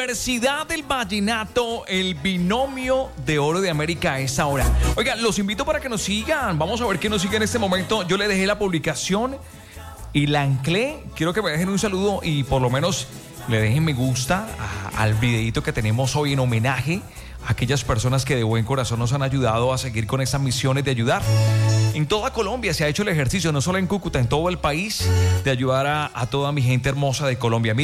Universidad del Vallenato, el binomio de oro de América a esta hora. Oigan, los invito para que nos sigan. Vamos a ver quién nos sigue en este momento. Yo le dejé la publicación y la anclé. Quiero que me dejen un saludo y por lo menos le dejen me gusta al videito que tenemos hoy en homenaje a aquellas personas que de buen corazón nos han ayudado a seguir con esas misiones de ayudar. En toda Colombia se ha hecho el ejercicio, no solo en Cúcuta, en todo el país, de ayudar a toda mi gente hermosa de Colombia.